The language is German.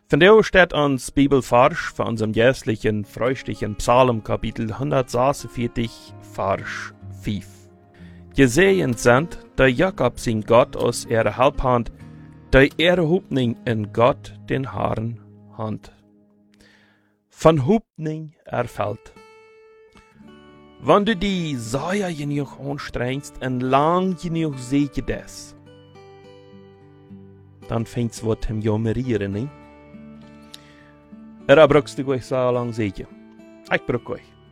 Vandaag steht ons Bibelvers für unserem jährlichen, fröhlichen Psalm, Kapitel 146, Vers 5. Gesehen sind, der Jakob sein Gott aus ihrer Halbhand, der ihre Hoffnung in Gott, den Herrn, Hand. Von Hoffnung erfällt. Wenn du die sehr genug anstrengst und lang genug siehst das, dann fängt's was zum Jammerieren, ne? Er brauchst du euch so lang sicher. Ich brauch euch.